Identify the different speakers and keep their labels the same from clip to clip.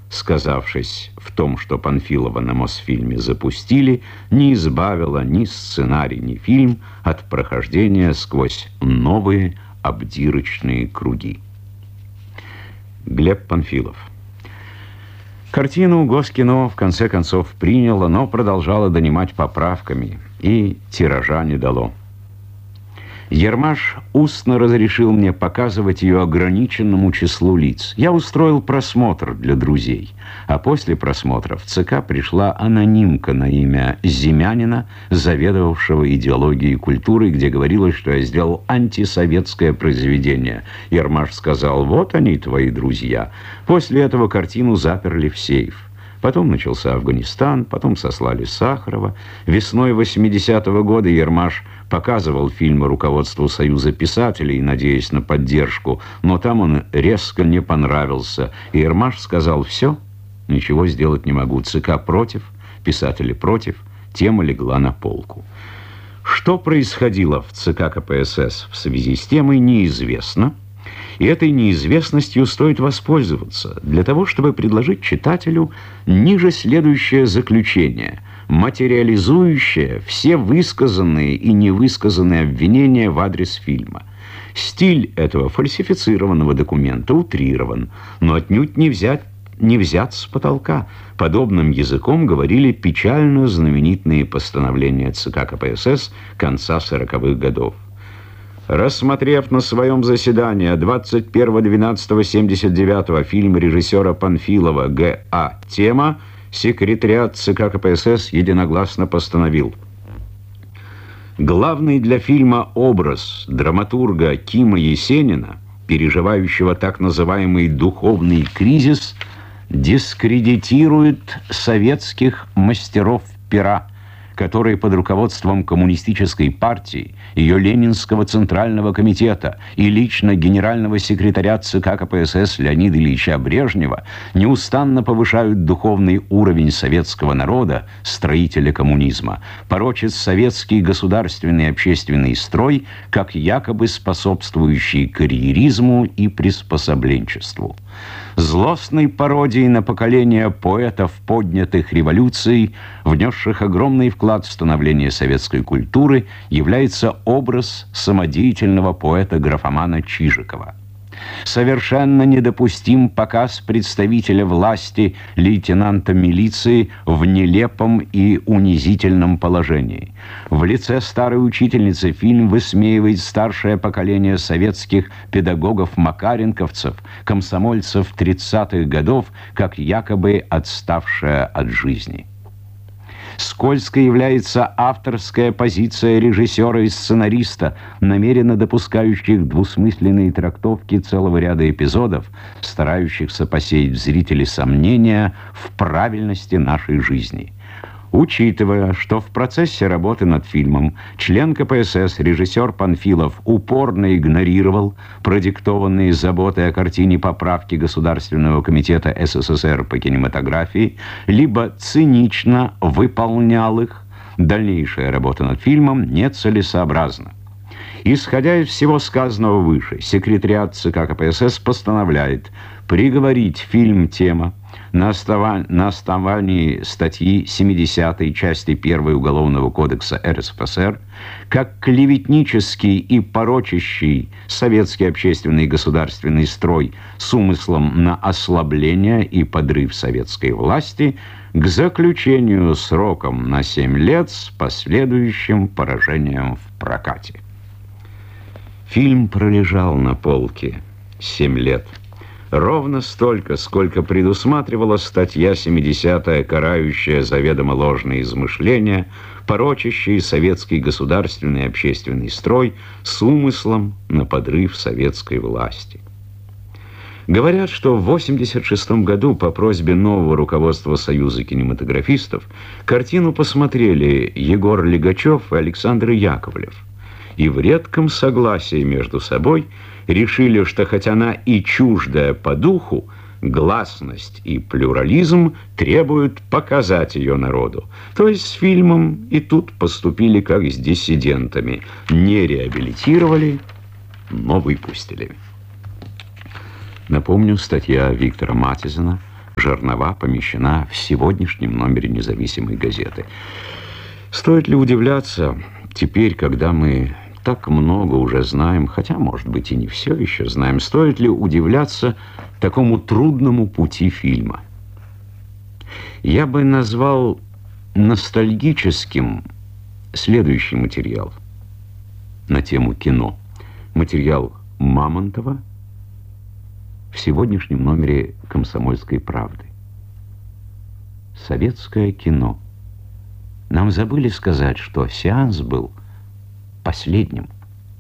Speaker 1: сказавшись в том, что Панфилова на Мосфильме запустили, не избавила ни сценарий, ни фильм от прохождения сквозь новые обдирочные круги. Глеб Панфилов. Картину Госкино в конце концов приняло, но продолжало донимать поправками, и тиража не дало. Ермаш устно разрешил мне показывать ее ограниченному числу лиц. Я устроил просмотр для друзей, а после просмотра в ЦК пришла анонимка на имя Зимянина, заведовавшего идеологией культуры, где говорилось, что я сделал антисоветское произведение. Ермаш сказал: «Вот они, твои друзья». После этого картину заперли в сейф. Потом начался Афганистан, потом сослали Сахарова. Весной 80-го года Ермаш показывал фильмы руководству Союза писателей, надеясь на поддержку, но там он резко не понравился. И Ермаш сказал: «Все, ничего сделать не могу. ЦК против, писатели против». Тема легла на полку. Что происходило в ЦК КПСС в связи с темой, неизвестно. И этой неизвестностью стоит воспользоваться для того, чтобы предложить читателю ниже следующее заключение, материализующее все высказанные и невысказанные обвинения в адрес фильма. Стиль этого фальсифицированного документа утрирован, но отнюдь не взят с потолка. Подобным языком говорили печально знаменитые постановления ЦК КПСС конца 40-х годов. Рассмотрев на своем заседании 21.12.79 фильм режиссера Панфилова Г.А. «Тема», секретариат ЦК КПСС единогласно постановил: главный для фильма образ драматурга Кима Есенина, переживающего так называемый духовный кризис, дискредитирует советских мастеров пера, которые под руководством Коммунистической партии, ее Ленинского Центрального комитета и лично генерального секретаря ЦК КПСС Леонида Ильича Брежнева неустанно повышают духовный уровень советского народа, строителя коммунизма, порочат советский государственный и общественный строй как якобы способствующий карьеризму и приспособленчеству. Злостной пародией на поколение поэтов, поднятых революцией, внесших огромный вклад в становление советской культуры, является образ самодеятельного поэта-графомана Чижикова. Совершенно недопустим показ представителя власти лейтенанта милиции в нелепом и унизительном положении. В лице старой учительницы фильм высмеивает старшее поколение советских педагогов-макаренковцев, комсомольцев 30-х годов, как якобы отставшее от жизни. Скользкой является авторская позиция режиссера и сценариста, намеренно допускающих двусмысленные трактовки целого ряда эпизодов, старающихся посеять в зрителе сомнения в правильности нашей жизни. Учитывая, что в процессе работы над фильмом член КПСС, режиссер Панфилов, упорно игнорировал продиктованные заботой о картине поправки Государственного комитета СССР по кинематографии, либо цинично выполнял их, дальнейшая работа над фильмом нецелесообразна. Исходя из всего сказанного выше, секретариат ЦК КПСС постановляет приговорить фильм «Тема» на основании статьи 70 части 1 Уголовного кодекса РСФСР как клеветнический и порочащий советский общественный и государственный строй с умыслом на ослабление и подрыв советской власти к заключению сроком на 7 лет с последующим поражением в прокате. Фильм пролежал на полке 7 лет. Ровно столько, сколько предусматривала статья 70-я, карающая заведомо ложные измышления, порочащие советский государственный и общественный строй с умыслом на подрыв советской власти. Говорят, что в 1986 году по просьбе нового руководства Союза кинематографистов картину посмотрели Егор Лигачев и Александр Яковлев. И в редком согласии между собой решили, что хоть она и чуждая по духу, гласность и плюрализм требуют показать ее народу. То есть с фильмом и тут поступили как с диссидентами. Не реабилитировали, но выпустили. Напомню, статья Виктора Матизена жернова помещена в сегодняшнем номере независимой газеты. Стоит ли удивляться теперь, когда мы так много уже знаем, хотя, может быть, и не все еще знаем, стоит ли удивляться такому трудному пути фильма? Я бы назвал ностальгическим следующий материал на тему кино. Материал Мамонтова в сегодняшнем номере «Комсомольской правды». Советское кино. Нам забыли сказать, что сеанс был последним.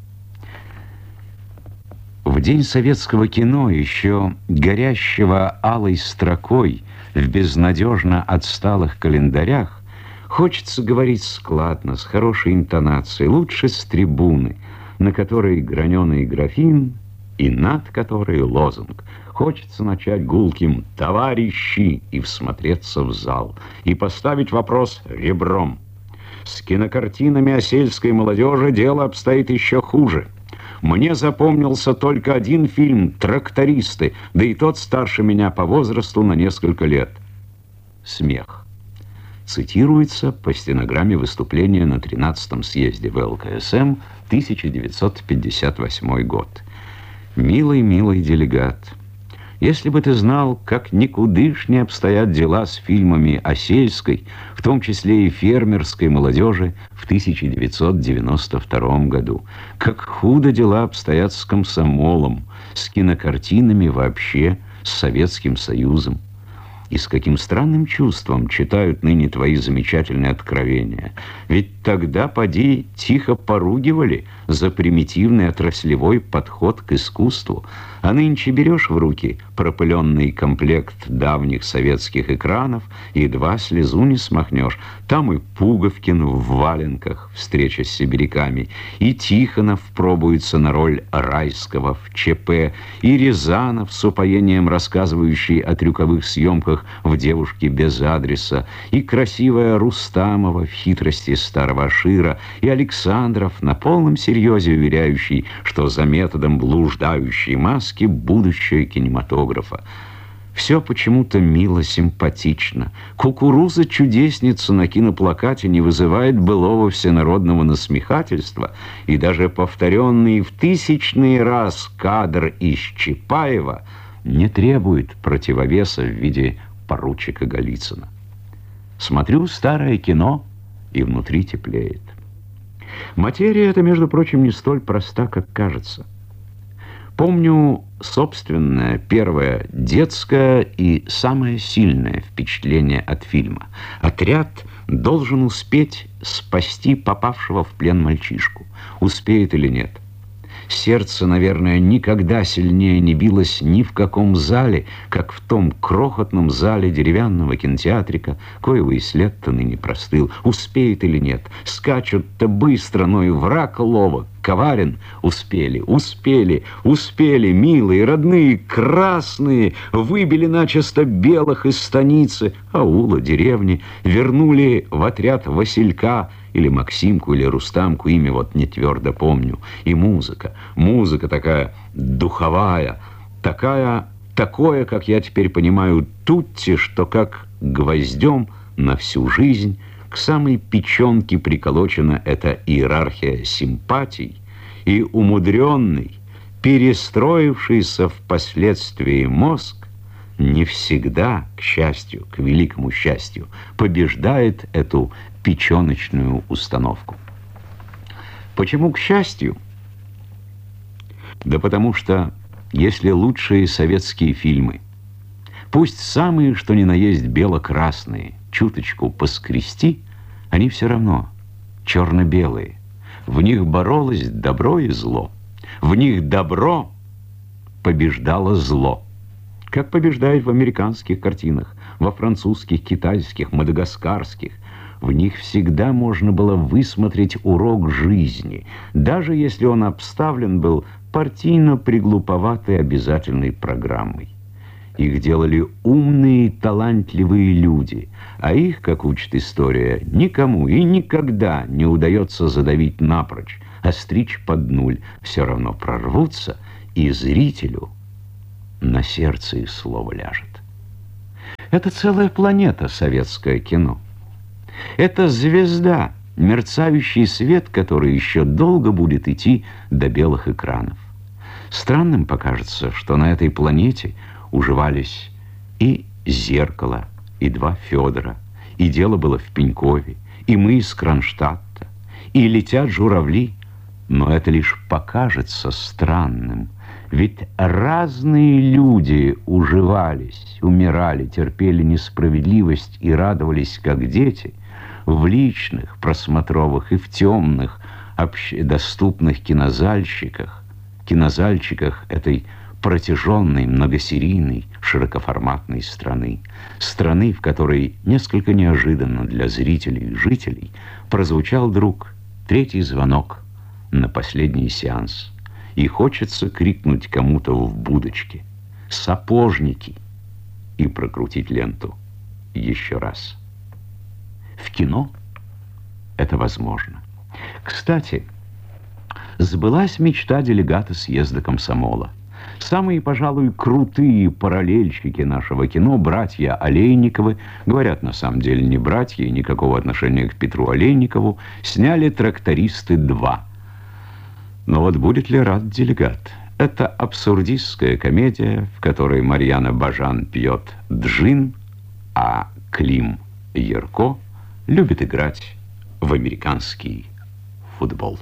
Speaker 1: В день советского кино, еще горящего алой строкой в безнадежно отсталых календарях, хочется говорить складно, с хорошей интонацией, лучше с трибуны, на которой граненый графин и над которой лозунг. Хочется начать гулким «товарищи» и всмотреться в зал, и поставить вопрос ребром. С кинокартинами о сельской молодежи дело обстоит еще хуже. Мне запомнился только один фильм «Трактористы», да и тот старше меня по возрасту на несколько лет. «Смех». Цитируется по стенограмме выступления на 13-м съезде ВЛКСМ 1958 год. «Милый, милый делегат, если бы ты знал, как никудышне обстоят дела с фильмами о сельской, в том числе и фермерской молодежи в 1992 году, как худо дела обстоят с комсомолом, с кинокартинами вообще, с Советским Союзом, и с каким странным чувством читают ныне твои замечательные откровения. Ведь тогда, поди, тихо поругивали за примитивный отраслевой подход к искусству, а нынче берешь в руки пропыленный комплект давних советских экранов и едва слезу не смахнешь. Там и Пуговкин в валенках, встреча с сибиряками, и Тихонов пробуется на роль Райского в ЧП, и Рязанов с упоением рассказывающий о трюковых съемках в «Девушке без адреса», и красивая Рустамова в «Хитрости старого Ашира», и Александров на полном серьезе уверяющий, что за методом блуждающей маски будущее кинематографа. Все почему-то мило, симпатично. Кукуруза-чудесница на киноплакате не вызывает былого всенародного насмехательства, и даже повторенный в тысячный раз кадр из Чапаева не требует противовеса в виде поручика Голицына. Смотрю старое кино, и внутри теплеет. Материя эта, между прочим, не столь проста, как кажется. Помню собственное первое детское и самое сильное впечатление от фильма. Отряд должен успеть спасти попавшего в плен мальчишку. Успеет или нет? Сердце, наверное, никогда сильнее не билось ни в каком зале, как в том крохотном зале деревянного кинотеатрика, коего и след-то ныне простыл. Успеет или нет? Скачут-то быстро, но и враг ловок, коварен. Успели, успели, успели, милые, родные, красные, выбили начисто белых из станицы, аула, деревни, вернули в отряд Василька, или Максимку, или Рустамку, имя вот не твердо помню. И музыка такая духовая, такое, как я теперь понимаю, тутти, что как гвоздем на всю жизнь к самой печенке приколочена эта иерархия симпатий, и умудренный, перестроившийся впоследствии мозг не всегда, к счастью, к великому счастью, побеждает эту печеночную установку. Почему к счастью? Да потому что, если лучшие советские фильмы, пусть самые, что ни на есть бело-красные, чуточку поскрести, они все равно черно-белые. В них боролось добро и зло. В них добро побеждало зло. Как побеждает в американских картинах, во французских, китайских, мадагаскарских. В них всегда можно было высмотреть урок жизни, даже если он обставлен был партийно-приглуповатой обязательной программой. Их делали умные, талантливые люди, а их, как учит история, никому и никогда не удается задавить напрочь, а стричь под нуль. Все равно прорвутся, и зрителю на сердце их слово ляжет. Это целая планета, советское кино. Это звезда, мерцающий свет, который еще долго будет идти до белых экранов. Странным покажется, что на этой планете уживались и «Зеркало», и «Два Федора», и «Дело было в Пенькове», и «Мы из Кронштадта», и «Летят журавли». Но это лишь покажется странным. Ведь разные люди уживались, умирали, терпели несправедливость и радовались, как дети, в личных, просмотровых и в темных, общедоступных кинозальщиках этой протяженной, многосерийной, широкоформатной страны. Страны, в которой несколько неожиданно для зрителей и жителей прозвучал вдруг третий звонок на последний сеанс. И хочется крикнуть кому-то в будочке: «Сапожники!» и прокрутить ленту еще раз. В кино это возможно. Кстати, сбылась мечта делегата съезда комсомола. Самые, пожалуй, крутые параллельщики нашего кино, братья Олейниковы, говорят, на самом деле не братья и никакого отношения к Петру Олейникову, сняли «Трактористы 2». Но вот будет ли рад делегат? Это абсурдистская комедия, в которой Марьяна Бажан пьет джин, а Клим Ярко любит играть в американский футбол.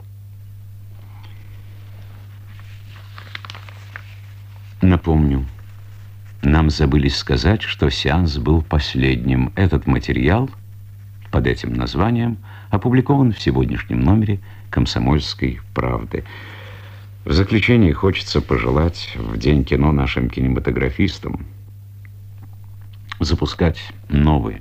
Speaker 1: Напомню, нам забыли сказать, что сеанс был последним. Этот материал под этим названием опубликован в сегодняшнем номере «Комсомольской правды». В заключение хочется пожелать в День кино нашим кинематографистам запускать новые,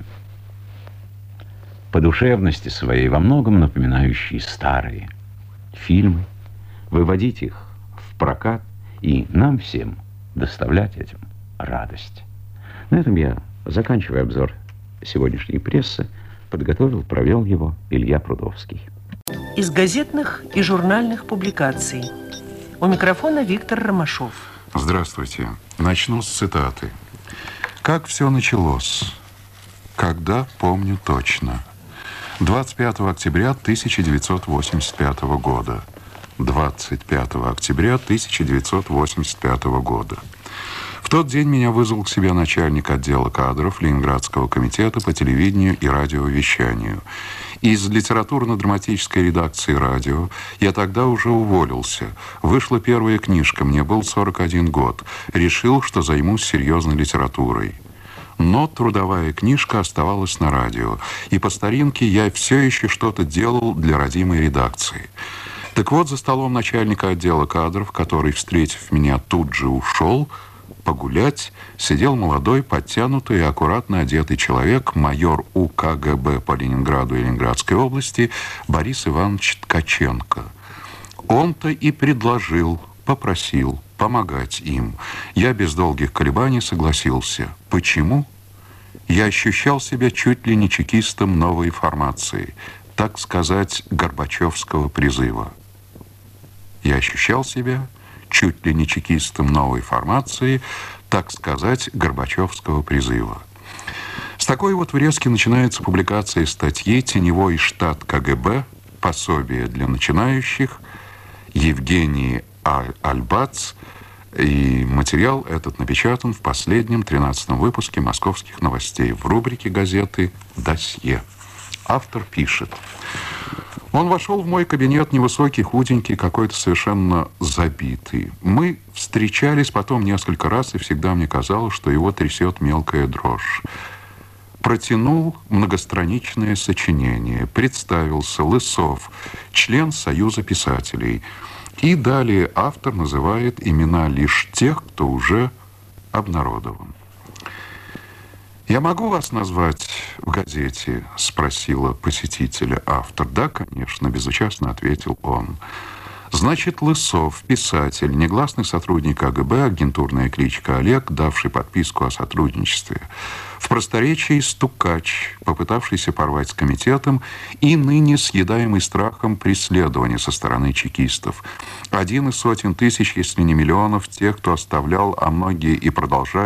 Speaker 1: по душевности своей во многом напоминающие старые фильмы, выводить их в прокат и нам всем доставлять этим радость. На этом я заканчиваю обзор сегодняшней прессы. Подготовил, провел его Илья Прудовский.
Speaker 2: Из газетных и журнальных публикаций. У микрофона Виктор Ромашов.
Speaker 3: Здравствуйте. Начну с цитаты. «Как все началось? Когда, помню точно. 25 октября 1985 года. 25 октября 1985 года. В тот день меня вызвал к себе начальник отдела кадров Ленинградского комитета по телевидению и радиовещанию. Из литературно-драматической редакции радио я тогда уже уволился. Вышла первая книжка, мне был 41 год. Решил, что займусь серьезной литературой. Но трудовая книжка оставалась на радио, и по старинке я все еще что-то делал для родимой редакции. Так вот, за столом начальника отдела кадров, который, встретив меня, тут же ушел погулять, сидел молодой, подтянутый и аккуратно одетый человек, майор УКГБ по Ленинграду и Ленинградской области Борис Иванович Ткаченко. Он-то и предложил, попросил помогать им. Я без долгих колебаний согласился. Почему? Я ощущал себя чуть ли не чекистом новой формации, так сказать, горбачевского призыва. Я ощущал себя чуть ли не чекистом новой формации, так сказать, горбачевского призыва. С такой вот врезки начинается публикация статьи «Теневой штат КГБ. Пособие для начинающих» Евгений Альбац. И материал этот напечатан в последнем 13-м выпуске «Московских новостей» в рубрике газеты «Досье». Автор пишет: «Он вошел в мой кабинет, невысокий, худенький, какой-то совершенно забитый. Мы встречались потом несколько раз, и всегда мне казалось, что его трясет мелкая дрожь. Протянул многостраничное сочинение, представился: Лысов, член Союза писателей». И далее автор называет имена лишь тех, кто уже обнародован. «Я могу вас назвать в газете?» – спросила посетителя автор. «Да, конечно», – безучастно ответил он. «Значит, Лысов, писатель, негласный сотрудник КГБ, агентурная кличка Олег, давший подписку о сотрудничестве. В просторечии стукач, попытавшийся порвать с комитетом и ныне съедаемый страхом преследования со стороны чекистов. Один из сотен тысяч, если не миллионов, тех, кто оставлял, а многие и продолжают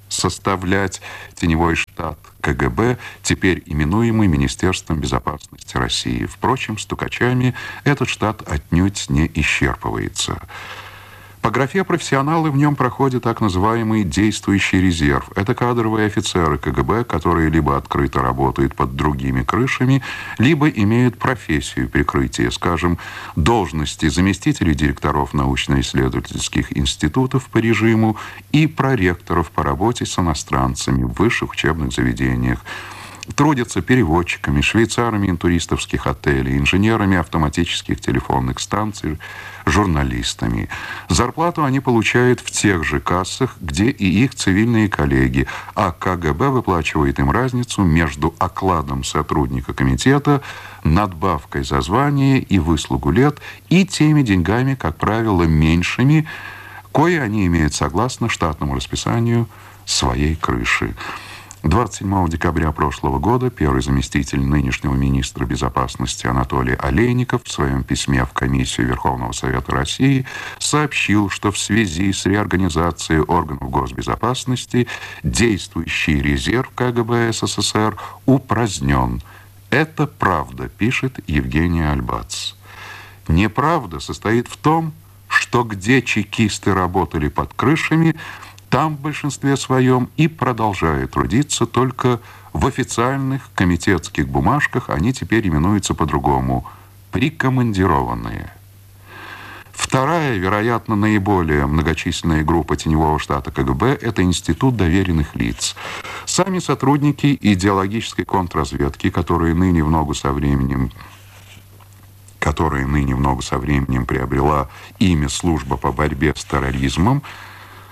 Speaker 3: составлять теневой штат КГБ, теперь именуемый Министерством безопасности России. Впрочем, стукачами этот штат отнюдь не исчерпывается. По графе «профессионалы» в нем проходит так называемый действующий резерв. Это кадровые офицеры КГБ, которые либо открыто работают под другими крышами, либо имеют профессию прикрытия, скажем, должности заместителей директоров научно-исследовательских институтов по режиму и проректоров по работе с иностранцами в высших учебных заведениях. Трудятся переводчиками, швейцарами интуристовских отелей, инженерами автоматических телефонных станций, журналистами. Зарплату они получают в тех же кассах, где и их цивильные коллеги, а КГБ выплачивает им разницу между окладом сотрудника комитета, надбавкой за звание и выслугу лет и теми деньгами, как правило, меньшими, кое они имеют согласно штатному расписанию своей крыши. 27 декабря прошлого года первый заместитель нынешнего министра безопасности Анатолий Олейников в своем письме в Комиссию Верховного Совета России сообщил, что в связи с реорганизацией органов госбезопасности действующий резерв КГБ СССР упразднен. Это правда, пишет Евгения Альбац. Неправда состоит в том, что где чекисты работали под крышами, там в большинстве своем и продолжают трудиться, только в официальных комитетских бумажках они теперь именуются по-другому – прикомандированные. Вторая, вероятно, наиболее многочисленная группа теневого штата КГБ – это Институт доверенных лиц. Сами сотрудники идеологической контрразведки, которые ныне в ногу со временем приобрела имя «Служба по борьбе с терроризмом»,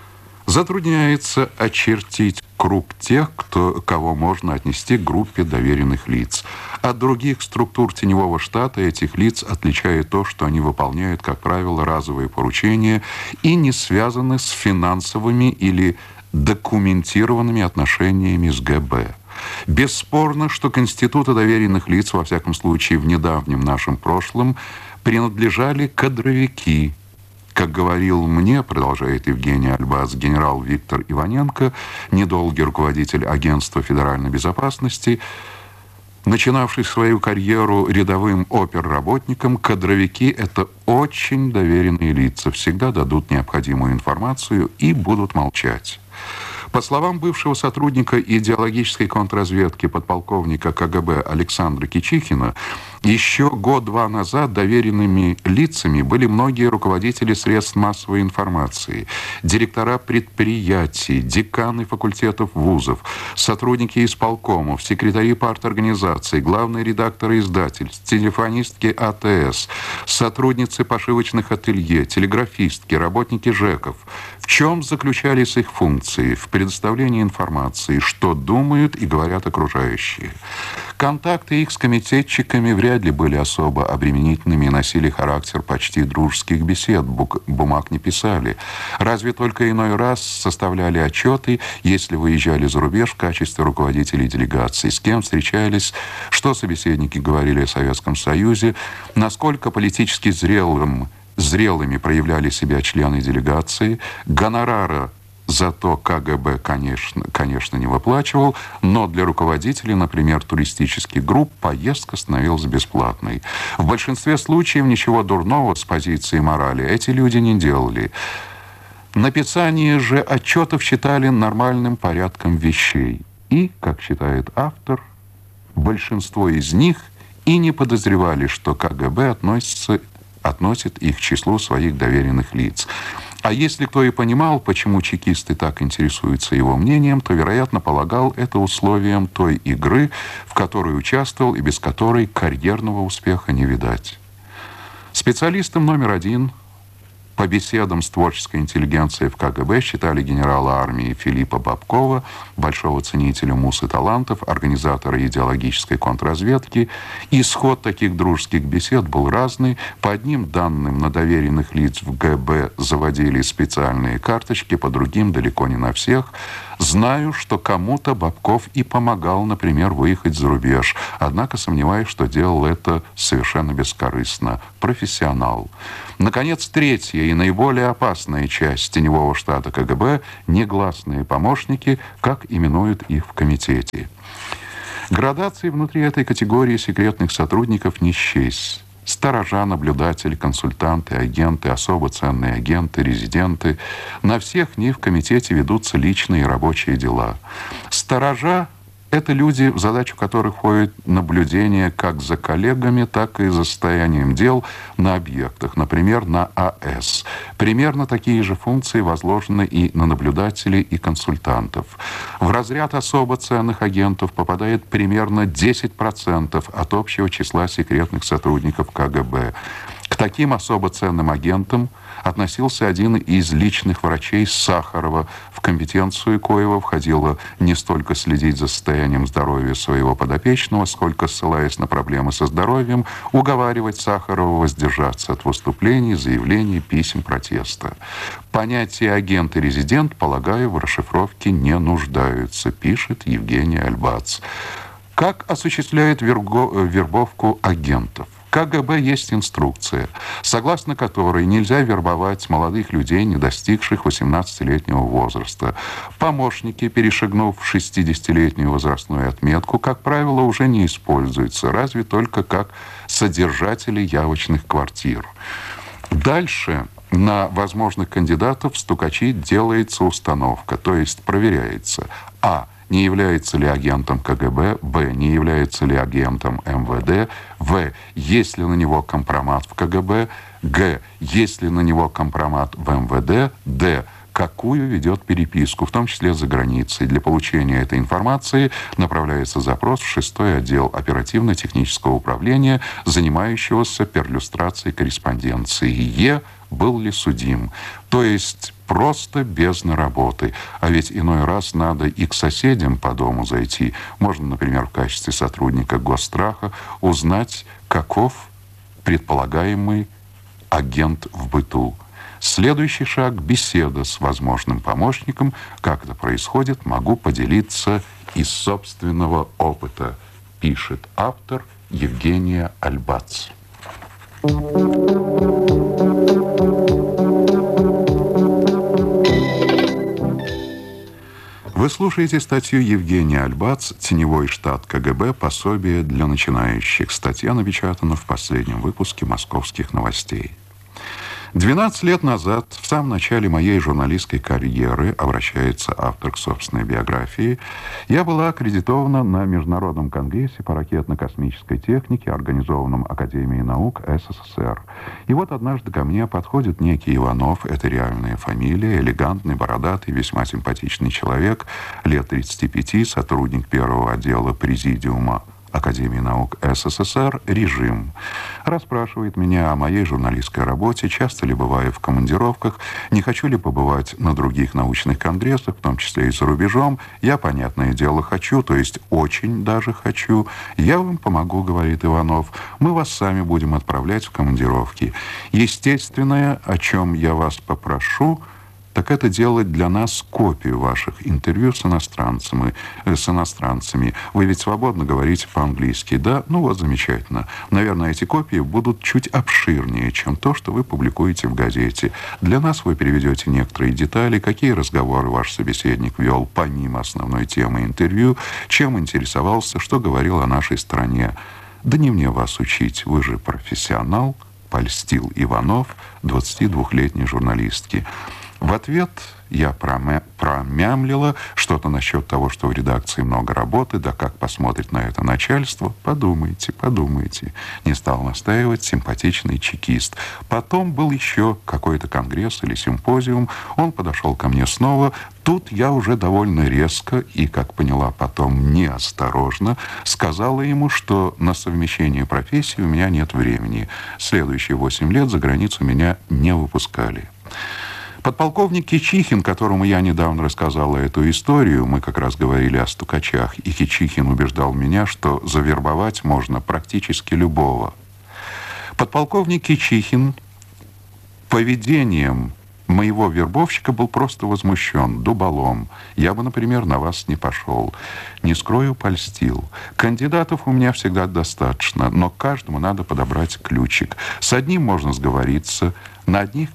Speaker 3: затрудняется очертить круг тех, кого можно отнести к группе доверенных лиц. От других структур теневого штата этих лиц отличает то, что они выполняют, как правило, разовые поручения и не связаны с финансовыми или документированными отношениями с ГБ. Бесспорно, что к институту доверенных лиц, во всяком случае в недавнем нашем прошлом, принадлежали кадровики. Как говорил мне, продолжает Евгений Альбац, генерал Виктор Иваненко, недолгий руководитель Агентства федеральной безопасности, начинавший свою карьеру рядовым оперработником, кадровики – это очень доверенные лица, всегда дадут необходимую информацию и будут молчать. По словам бывшего сотрудника идеологической контрразведки подполковника КГБ Александра Кичихина, еще год-два назад доверенными лицами были многие руководители средств массовой информации, директора предприятий, деканы факультетов вузов, сотрудники исполкомов, секретари парторганизаций, главные редакторы издательств, телефонистки АТС, сотрудницы пошивочных ателье, телеграфистки, работники ЖЭКов. В чем заключались их функции? В предоставлении информации, что думают и говорят окружающие. Контакты их с комитетчиками вряд ли были особо обременительными и носили характер почти дружеских бесед, бумаг не писали. Разве только иной раз составляли отчеты, если выезжали за рубеж в качестве руководителей делегаций, с кем встречались, что собеседники говорили о Советском Союзе, насколько политически зрелыми проявляли себя члены делегации, гонорара зато КГБ, конечно, не выплачивал, но для руководителей, например, туристических групп, поездка становилась бесплатной. В большинстве случаев ничего дурного с позиции морали эти люди не делали. Написание же отчетов считали нормальным порядком вещей. И, как считает автор, большинство из них и не подозревали, что КГБ относит их к числу своих доверенных лиц. А если кто и понимал, почему чекисты так интересуются его мнением, то, вероятно, полагал это условием той игры, в которой участвовал и без которой карьерного успеха не видать. Специалистом номер один по беседам с творческой интеллигенцией в КГБ считали генерала армии Филиппа Бобкова, большого ценителя муз и талантов, организатора идеологической контрразведки. Исход таких дружеских бесед был разный. По одним данным, на доверенных лиц в ГБ заводили специальные карточки, по другим, далеко не на всех. Знаю, что кому-то Бабков и помогал, например, выехать за рубеж. Однако сомневаюсь, что делал это совершенно бескорыстно. Профессионал. Наконец, третья и наиболее опасная часть теневого штата КГБ – негласные помощники, как именуют их в комитете. Градации внутри этой категории секретных сотрудников не счесть. Сторожа, наблюдатели, консультанты, агенты, особо ценные агенты, резиденты. На всех них в комитете ведутся личные и рабочие дела. Сторожа – это люди, в задачу которых входит наблюдение как за коллегами, так и за состоянием дел на объектах, например, на АЭС. Примерно такие же функции возложены и на наблюдателей и консультантов. В разряд особо ценных агентов попадает примерно 10% от общего числа секретных сотрудников КГБ. К таким особо ценным агентам относился один из личных врачей Сахарова, в компетенцию коего входило не столько следить за состоянием здоровья своего подопечного, сколько, ссылаясь на проблемы со здоровьем, уговаривать Сахарова воздержаться от выступлений, заявлений, писем протеста. Понятия агент и резидент, полагаю, в расшифровке не нуждаются, пишет Евгений Альбац. Как осуществляет вербовку агентов? КГБ есть инструкция, согласно которой нельзя вербовать молодых людей, не достигших 18-летнего возраста. Помощники, перешагнув 60-летнюю возрастную отметку, как правило, уже не используются, разве только как содержатели явочных квартир. Дальше на возможных кандидатов стукачей делается установка, то есть проверяется: а. Не является ли агентом КГБ, б. Не является ли агентом МВД, в. Есть ли на него компромат в КГБ, г. Есть ли на него компромат в МВД, д. Какую ведет переписку, в том числе за границей. Для получения этой информации направляется запрос в 6-й отдел оперативно-технического управления, занимающегося перлюстрацией корреспонденции. Е. Был ли судим? То есть просто бездна работы. А ведь иной раз надо и к соседям по дому зайти. Можно, например, в качестве сотрудника Госстраха узнать, каков предполагаемый агент в быту. Следующий шаг – беседа с возможным помощником. Как это происходит, могу поделиться из собственного опыта, пишет автор Евгения Альбац. Вы слушаете статью Евгения Альбац «Теневой штат КГБ. Пособие для начинающих». Статья напечатана в последнем выпуске «Московских новостей». 12 лет назад, в самом начале моей журналистской карьеры, обращается автор к собственной биографии, я была аккредитована на Международном конгрессе по ракетно-космической технике, организованном Академией наук СССР. И вот однажды ко мне подходит некий Иванов, это реальная фамилия, элегантный, бородатый, весьма симпатичный человек, лет 35, сотрудник первого отдела президиума Академии наук СССР, режим. Расспрашивает меня о моей журналистской работе, часто ли бываю в командировках, не хочу ли побывать на других научных конгрессах, в том числе и за рубежом. Я, понятное дело, хочу, то есть очень даже хочу. Я вам помогу, говорит Иванов. Мы вас сами будем отправлять в командировки. Естественное, о чем я вас попрошу, так это делать для нас копию ваших интервью с иностранцами. Вы ведь свободно говорите по-английски, да? Ну вот, замечательно. Наверное, эти копии будут чуть обширнее, чем то, что вы публикуете в газете. Для нас вы переведете некоторые детали, какие разговоры ваш собеседник вел помимо основной темы интервью, чем интересовался, что говорил о нашей стране. Да не мне вас учить, вы же профессионал, польстил Иванов, 22-летней журналистки. В ответ я промямлила что-то насчет того, что в редакции много работы, да как посмотрит на это начальство. Подумайте, подумайте. Не стал настаивать симпатичный чекист. Потом был еще какой-то конгресс или симпозиум. Он подошел ко мне снова. Тут я уже довольно резко и, как поняла потом, неосторожно сказала ему, что на совмещение профессий у меня нет времени. Следующие 8 лет за границу меня не выпускали. Подполковник Кичихин, которому я недавно рассказала эту историю, мы как раз говорили о стукачах, и Кичихин убеждал меня, что завербовать можно практически любого. Подполковник Кичихин поведением моего вербовщика был просто возмущен, дуболом. Я бы, например, на вас не пошел. Не скрою, польстил. Кандидатов у меня всегда достаточно, но каждому надо подобрать ключик. С одним можно сговориться, на одних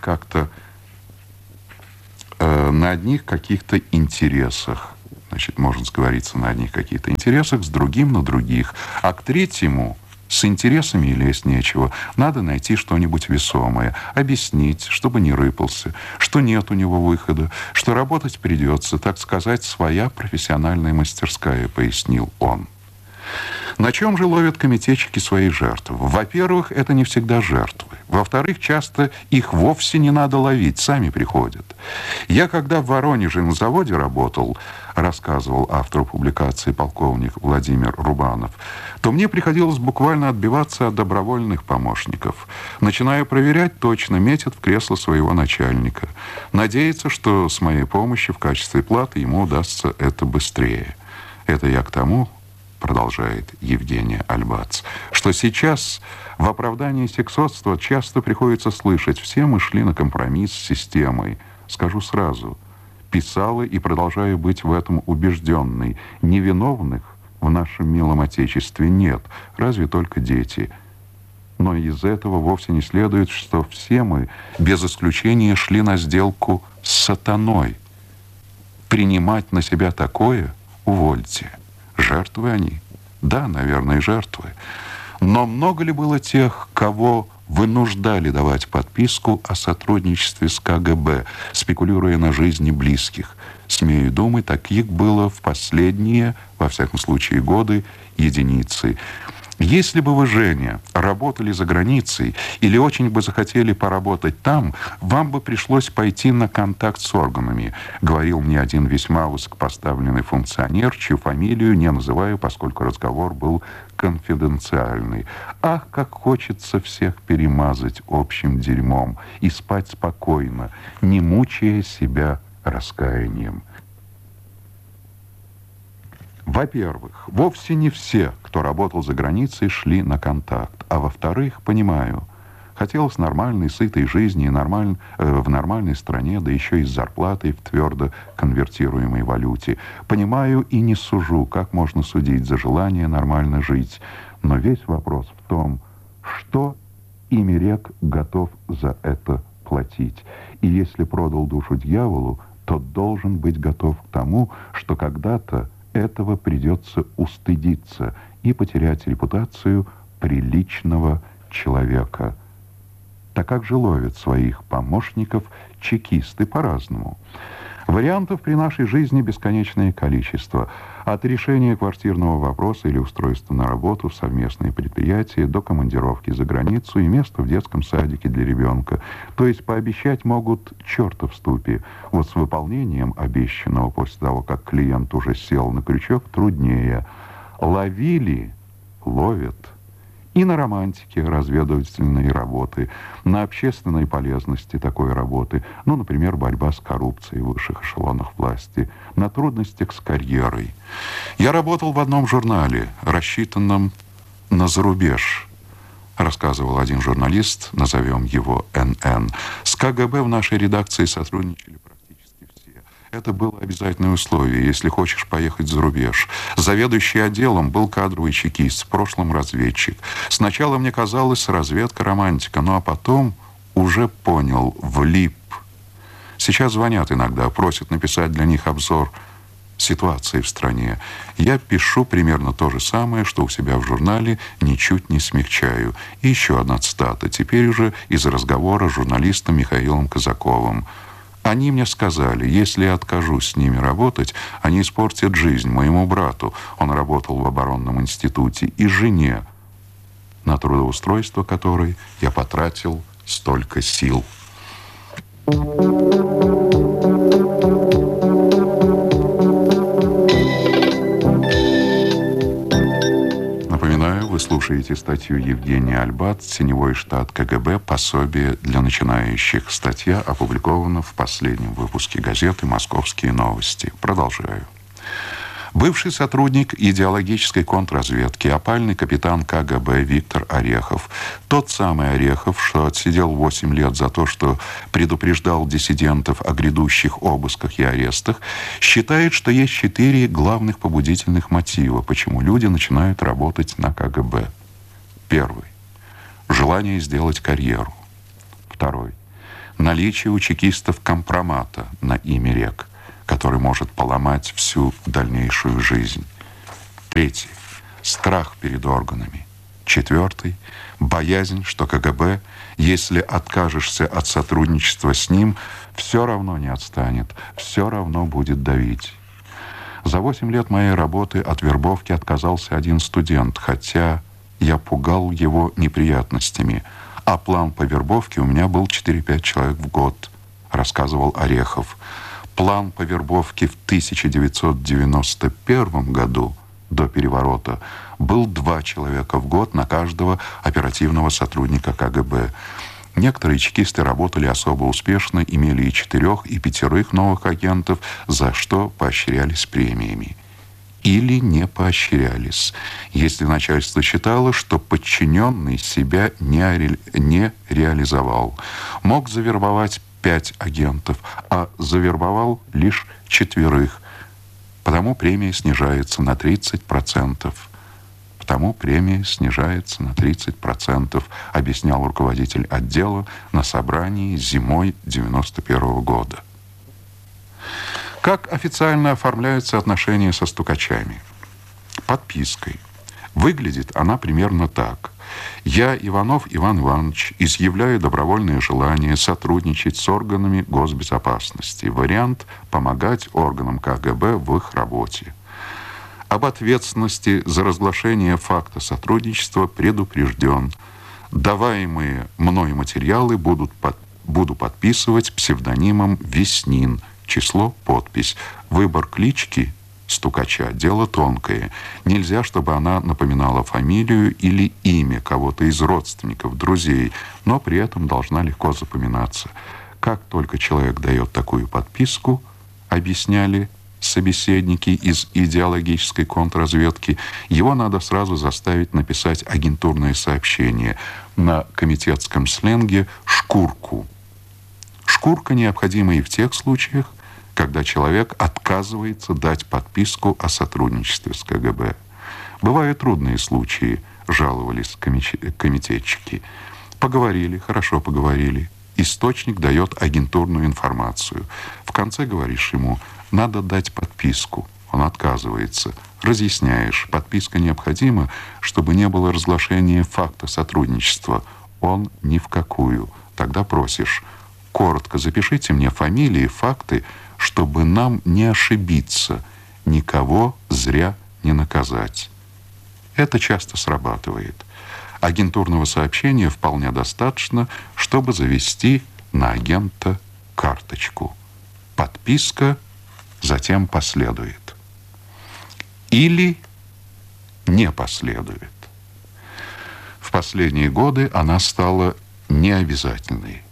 Speaker 3: каких-то интересах. Значит, можно сговориться на одних каких-то интересах, с другим на других. А к третьему с интересами и лезть нечего. Надо найти что-нибудь весомое, объяснить, чтобы не рыпался, что нет у него выхода, что работать придется, так сказать, своя профессиональная мастерская, пояснил он. На чем же ловят комитетчики свои жертвы? Во-первых, это не всегда жертвы. Во-вторых, часто их вовсе не надо ловить, сами приходят. Я, когда в Воронеже на заводе работал, рассказывал автору публикации полковник Владимир Рубанов, то мне приходилось буквально отбиваться от добровольных помощников. Начинаю проверять, точно метят в кресло своего начальника. Надеяться, что с моей помощью в качестве платы ему удастся это быстрее. Это я к тому, продолжает Евгения Альбац, что сейчас в оправдании сексотства часто приходится слышать: все мы шли на компромисс с системой. Скажу сразу, писала и продолжаю быть в этом убежденной. Невиновных в нашем милом Отечестве нет, разве только дети. Но из этого вовсе не следует, что все мы, без исключения, шли на сделку с сатаной. Принимать на себя такое — увольте. Жертвы они? Да, наверное, жертвы. Но много ли было тех, кого вынуждали давать подписку о сотрудничестве с КГБ, спекулируя на жизни близких? Смею думать, таких было в последние, во всяком случае, годы единицы. Если бы вы, Женя, работали за границей или очень бы захотели поработать там, вам бы пришлось пойти на контакт с органами, говорил мне один весьма высокопоставленный функционер, чью фамилию не называю, поскольку разговор был конфиденциальный. Ах, как хочется всех перемазать общим дерьмом и спать спокойно, не мучая себя раскаянием. Во-первых, вовсе не все, кто работал за границей, шли на контакт. А во-вторых, понимаю, хотелось нормальной, сытой жизни в нормальной стране, да еще и с зарплатой в твердо конвертируемой валюте. Понимаю и не сужу, как можно судить за желание нормально жить. Но весь вопрос в том, что имерек готов за это платить. И если продал душу дьяволу, то должен быть готов к тому, что когда-то этого придется устыдиться и потерять репутацию приличного человека. Так как же ловят своих помощников чекисты по-разному? Вариантов при нашей жизни бесконечное количество. От решения квартирного вопроса или устройства на работу в совместные предприятия до командировки за границу и места в детском садике для ребенка. То есть пообещать могут черта в ступе. Вот с выполнением обещанного после того, как клиент уже сел на крючок, труднее. Ловили, ловят. И на романтике разведывательной работы, на общественной полезности такой работы, ну, например, борьба с коррупцией в высших эшелонах власти, на трудностях с карьерой. Я работал в одном журнале, рассчитанном на зарубеж, рассказывал один журналист, назовем его НН. С КГБ в нашей редакции сотрудничали практически все. Это было обязательное условие, если хочешь поехать за рубеж. Заведующий отделом был кадровый чекист, в прошлом разведчик. Сначала мне казалось, разведка романтика, ну а потом уже понял, влип. Сейчас звонят иногда, просят написать для них обзор ситуации в стране. Я пишу примерно то же самое, что у себя в журнале, ничуть не смягчаю. И еще одна цитата, теперь уже из разговора с журналистом Михаилом Казаковым. Они мне сказали, если я откажусь с ними работать, они испортят жизнь моему брату, он работал в оборонном институте, и жене, на трудоустройство которой я потратил столько сил. Напоминаю, вы слушаете статью Евгения Альбац «Теневой штат КГБ. Пособие для начинающих». Статья опубликована в последнем выпуске газеты «Московские новости». Продолжаю. Бывший сотрудник идеологической контрразведки, опальный капитан КГБ Виктор Орехов, тот самый Орехов, что отсидел 8 лет за то, что предупреждал диссидентов о грядущих обысках и арестах, считает, что есть 4 главных побудительных мотива, почему люди начинают работать на КГБ. Первый – желание сделать карьеру. Второй – наличие у чекистов компромата на имя РЕК, который может поломать всю дальнейшую жизнь. Третий – страх перед органами. Четвертый – боязнь, что КГБ, если откажешься от сотрудничества с ним, все равно не отстанет, все равно будет давить. За 8 лет моей работы от вербовки отказался один студент, хотя я пугал его неприятностями, а план по вербовке у меня был 4-5 человек в год, рассказывал Орехов. План по вербовке в 1991 году, до переворота, был 2 человека в год на каждого оперативного сотрудника КГБ. Некоторые чекисты работали особо успешно, имели и 4, и 5 новых агентов, за что поощрялись премиями. Или не поощрялись, если начальство считало, что подчиненный себя не реализовал. Мог завербовать 5 агентов, а завербовал лишь 4. Потому премия снижается на 30%. Потому премия снижается на 30%, объяснял руководитель отдела на собрании зимой 1991 года. Как официально оформляются отношения со стукачами? Подпиской. Выглядит она примерно так. Я, Иванов Иван Иванович, изъявляю добровольное желание сотрудничать с органами госбезопасности. Вариант – помогать органам КГБ в их работе. Об ответственности за разглашение факта сотрудничества предупрежден. Даваемые мной материалы буду подписывать псевдонимом Веснин. Число, подпись. Выбор клички стукача – дело тонкое. Нельзя, чтобы она напоминала фамилию или имя кого-то из родственников, друзей, но при этом должна легко запоминаться. Как только человек дает такую подписку, объясняли собеседники из идеологической контрразведки, его надо сразу заставить написать агентурное сообщение, на комитетском сленге «шкурку». Шкурка необходима и в тех случаях, когда человек отказывается дать подписку о сотрудничестве с КГБ. Бывают трудные случаи, жаловались комитетчики. Поговорили, хорошо поговорили. Источник дает агентурную информацию. В конце говоришь ему, надо дать подписку. Он отказывается. Разъясняешь, подписка необходима, чтобы не было разглашения факта сотрудничества. Он ни в какую. Тогда просишь, коротко запишите мне фамилии, факты, чтобы нам не ошибиться, никого зря не наказать. Это часто срабатывает. Агентурного сообщения вполне достаточно, чтобы завести на агента карточку. Подписка затем последует. Или не последует. В последние годы она стала необязательной.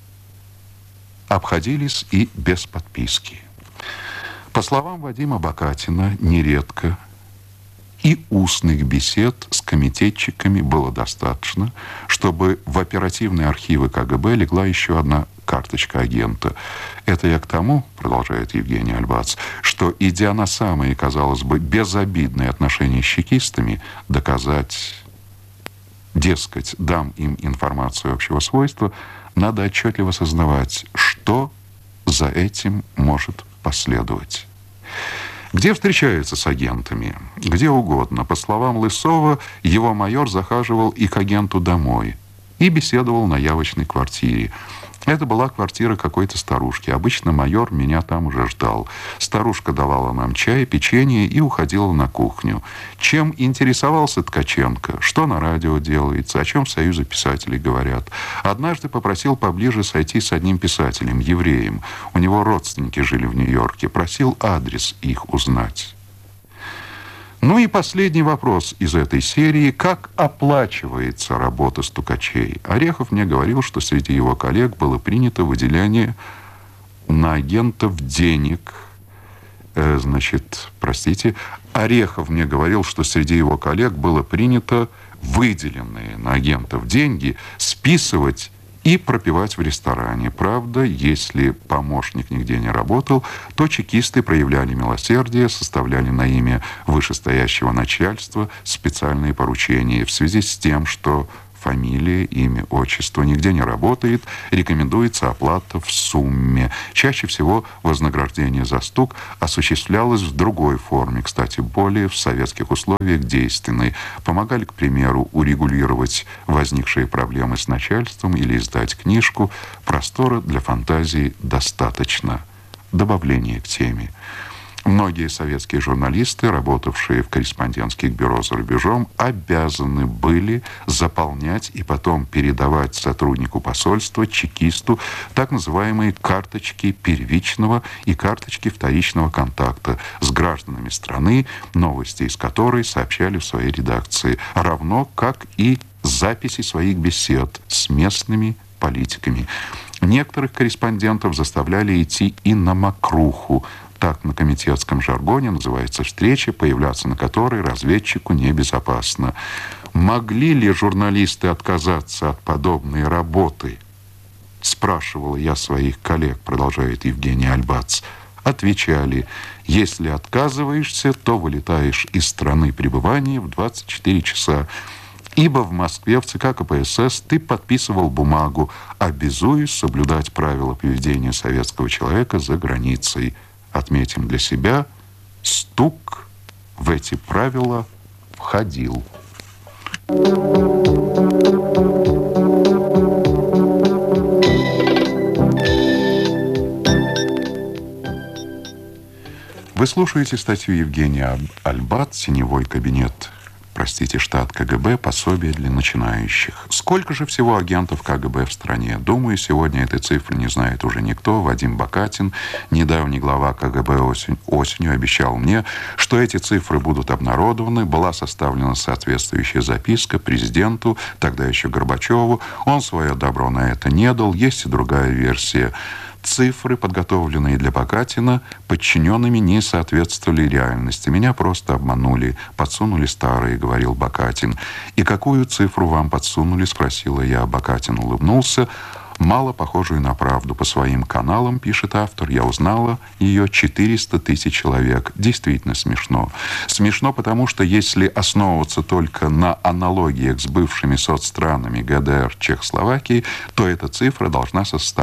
Speaker 3: Обходились и без подписки. По словам Вадима Бакатина, нередко и устных бесед с комитетчиками было достаточно, чтобы в оперативные архивы КГБ легла еще одна карточка агента. Это я к тому, продолжает Евгений Альбац, что, идя на самые, казалось бы, безобидные отношения с чекистами, доказать, дескать, дам им информацию общего свойства, надо отчетливо сознавать, что за этим может последовать. Где встречаются с агентами? Где угодно. По словам Лысова, его майор захаживал и к агенту домой и беседовал на явочной квартире. Это была квартира какой-то старушки. Обычно майор меня там уже ждал. Старушка давала нам чай, печенье и уходила на кухню. Чем интересовался Ткаченко? Что на радио делается? О чем в Союзе писателей говорят? Однажды попросил поближе сойти с одним писателем, евреем. У него родственники жили в Нью-Йорке. Просил адрес их узнать. Ну и последний вопрос из этой серии. Как оплачивается работа стукачей? Орехов мне говорил, что среди его коллег было принято выделение на агентов денег Орехов мне говорил, что среди его коллег было принято выделенные на агентов деньги списывать и пропивать в ресторане. Правда, если помощник нигде не работал, то чекисты проявляли милосердие, составляли на имя вышестоящего начальства специальные поручения. В связи с тем, что фамилия, имя, отчество нигде не работает, рекомендуется оплата в сумме. Чаще всего вознаграждение за стук осуществлялось в другой форме, кстати, более в советских условиях действенной. Помогали, к примеру, урегулировать возникшие проблемы с начальством или издать книжку. Простора для фантазии достаточно. Добавление к теме. Многие советские журналисты, работавшие в корреспондентских бюро за рубежом, обязаны были заполнять и потом передавать сотруднику посольства, чекисту, так называемые карточки первичного и карточки вторичного контакта с гражданами страны, новости из которой сообщали в своей редакции, равно как и записи своих бесед с местными политиками. Некоторых корреспондентов заставляли идти и на мокруху. Так на комитетском жаргоне называется встреча, появляться на которой разведчику небезопасно. Могли ли журналисты отказаться от подобной работы? Спрашивал я своих коллег, продолжает Евгений Альбац. Отвечали: если отказываешься, то вылетаешь из страны пребывания в 24 часа. Ибо в Москве в ЦК КПСС ты подписывал бумагу, обязуясь соблюдать правила поведения советского человека за границей. Отметим для себя, стук в эти правила входил. Вы слушаете статью Евгения Альбац «Теневой кабинет». Штат КГБ, пособие для начинающих. Сколько же всего агентов КГБ в стране? Думаю, сегодня этой цифры не знает уже никто. Вадим Бакатин, недавний глава КГБ, осенью обещал мне, что эти цифры будут обнародованы. Была составлена соответствующая записка президенту, тогда еще Горбачеву. Он свое добро на это не дал. Есть и другая версия. Цифры, подготовленные для Бакатина, подчиненными не соответствовали реальности. Меня просто обманули, подсунули старые, говорил Бакатин. «И какую цифру вам подсунули?» — спросила я. Бакатин улыбнулся. «Мало похожую на правду. По своим каналам, пишет автор, я узнала ее 400 тысяч человек. Действительно смешно. Смешно, потому что если основываться только на аналогиях с бывшими соцстранами ГДР, Чехословакии, то эта цифра должна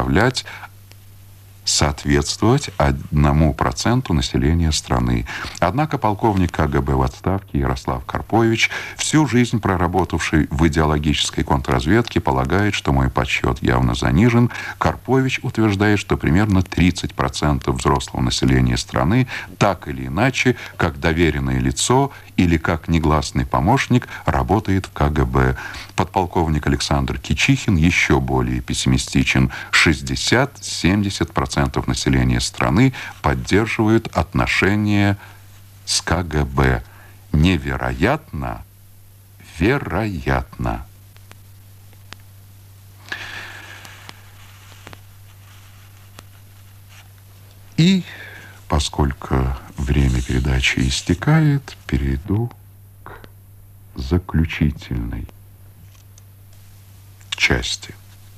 Speaker 3: соответствовать 1% населения страны. Однако полковник КГБ в отставке Ярослав Карпович, всю жизнь проработавший в идеологической контрразведке, полагает, что мой подсчет явно занижен. Карпович утверждает, что примерно 30% взрослого населения страны так или иначе, как доверенное лицо или как негласный помощник, работает в КГБ. Подполковник Александр Кичихин еще более пессимистичен. 60-70% населения страны поддерживают отношения с КГБ. Невероятно, вероятно. И поскольку время передачи истекает, перейду к заключительной части.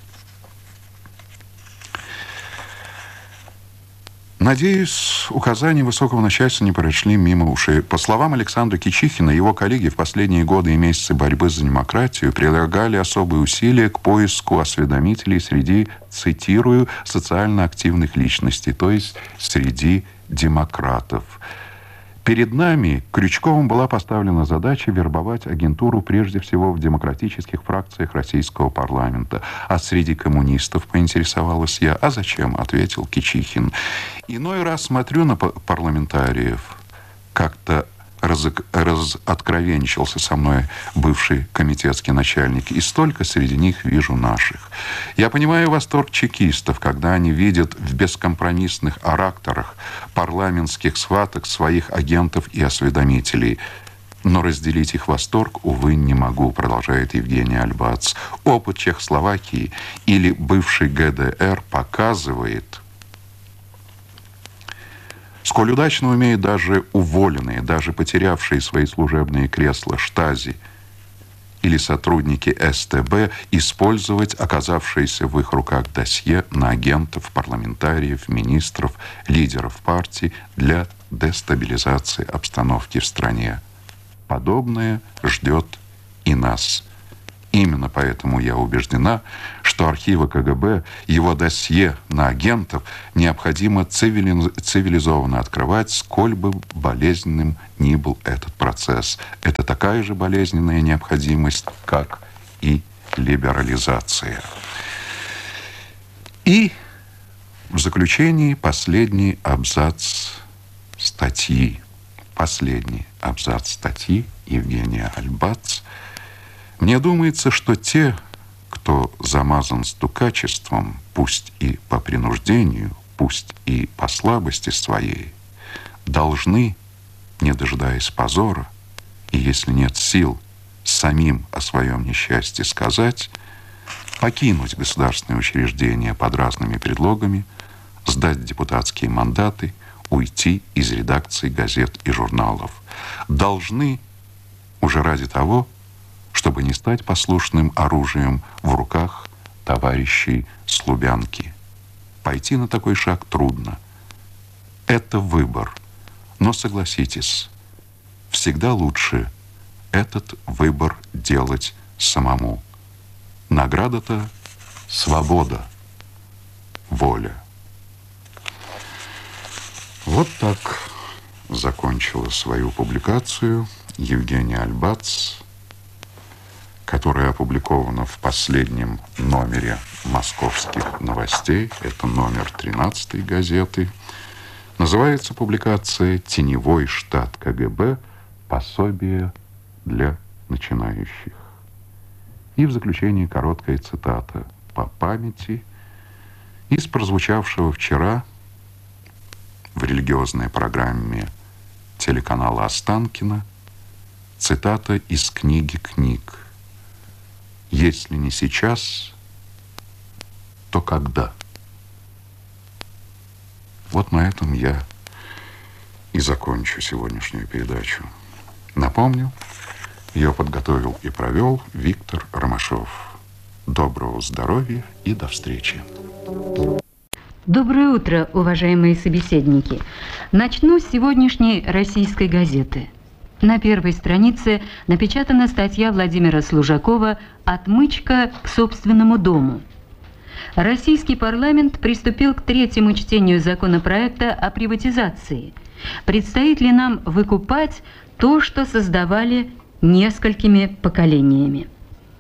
Speaker 3: Надеюсь, указания высокого начальства не прошли мимо ушей. По словам Александра Кичихина, его коллеги в последние годы и месяцы борьбы за демократию прилагали особые усилия к поиску осведомителей среди, цитирую, социально активных личностей, то есть среди демократов. Перед нами Крючковым была поставлена задача вербовать агентуру прежде всего в демократических фракциях российского парламента. А среди коммунистов, поинтересовалась я. А зачем? Ответил Кичихин. Иной раз смотрю на парламентариев, как-то откровенничался со мной бывший комитетский начальник, и столько среди них вижу наших. Я понимаю восторг чекистов, когда они видят в бескомпромиссных характерах парламентских схваток своих агентов и осведомителей. Но разделить их восторг, увы, не могу, продолжает Евгений Альбац. Опыт Чехословакии или бывшей ГДР показывает, Сколь удачно умеют даже уволенные, даже потерявшие свои служебные кресла штази или сотрудники СТБ использовать оказавшиеся в их руках досье на агентов, парламентариев, министров, лидеров партий для дестабилизации обстановки в стране. Подобное ждет и нас. Именно поэтому я убеждена, что архивы КГБ, его досье на агентов необходимо цивилизованно открывать, сколь бы болезненным ни был этот процесс. Это такая же болезненная необходимость, как и либерализация. И в заключении последний абзац статьи. Последний абзац статьи Евгения Альбац. Мне думается, что те, кто замазан стукачеством, пусть и по принуждению, пусть и по слабости своей, должны, не дожидаясь позора, и если нет сил самим о своем несчастье сказать, покинуть государственные учреждения под разными предлогами, сдать депутатские мандаты, уйти из редакций газет и журналов. Должны уже ради того, чтобы не стать послушным оружием в руках товарищей с Лубянки. Пойти на такой шаг трудно. Это выбор. Но согласитесь, всегда лучше этот выбор делать самому. Награда-то — свобода, воля. Вот так закончила свою публикацию Евгения Альбац, которая опубликована в последнем номере «Московских новостей». Это номер 13 газеты. Называется публикация «Теневой штат КГБ. Пособие для начинающих». И в заключении короткая цитата по памяти из прозвучавшего вчера в религиозной программе телеканала Останкино цитата из книги «Книг». Если не сейчас, то когда? Вот на этом я и закончу сегодняшнюю передачу. Напомню, ее подготовил и провел Виктор Ромашов. Доброго здоровья и до встречи.
Speaker 4: Доброе утро, уважаемые собеседники. Начну с сегодняшней российской газеты. На первой странице напечатана статья Владимира Служакова «Отмычка к собственному дому». Российский парламент приступил к третьему чтению законопроекта о приватизации. Предстоит ли нам выкупать то, что создавали несколькими поколениями?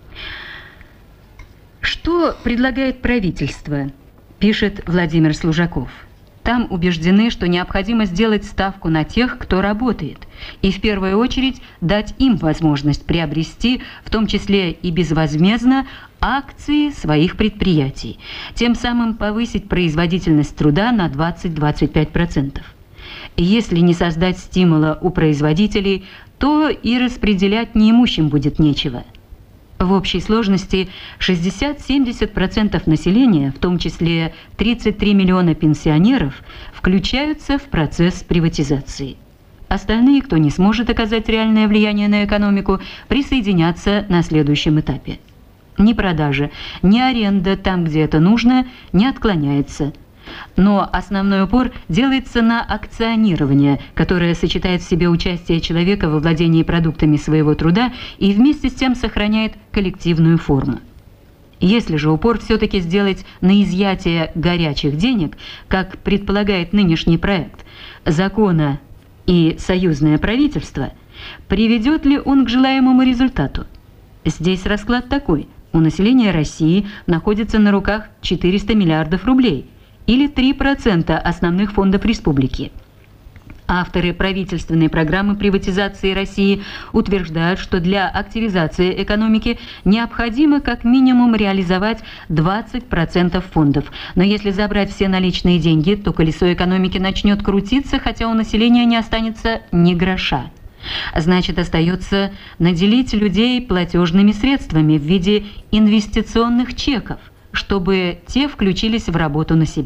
Speaker 4: Что предлагает правительство, пишет Владимир Служаков. Там убеждены, что необходимо сделать ставку на тех, кто работает, и в первую очередь дать им возможность приобрести, в том числе и безвозмездно, акции своих предприятий, тем самым повысить производительность труда на 20-25%. И если не создать стимула у производителей, то и распределять неимущим будет нечего. В общей сложности 60-70% населения, в том числе 33 миллиона пенсионеров, включаются в процесс приватизации. Остальные, кто не сможет оказать реальное влияние на экономику, присоединятся на следующем этапе. Ни продажа, ни аренда там, где это нужно, не отклоняется. Но основной упор делается на акционирование, которое сочетает в себе участие человека во владении продуктами своего труда и вместе с тем сохраняет коллективную форму. Если же упор все-таки сделать на изъятие горячих денег, как предполагает нынешний проект закона и союзное правительство, приведет ли он к желаемому результату? Здесь расклад такой. У населения России находится на руках 400 миллиардов рублей, или 3% основных фондов республики. Авторы правительственной программы приватизации России утверждают, что для активизации экономики необходимо как минимум реализовать 20% фондов. Но если забрать все наличные деньги, то колесо экономики начнет крутиться, хотя у населения не останется ни гроша. Значит, остается наделить людей платежными средствами в виде инвестиционных чеков, чтобы те включились в работу на себя.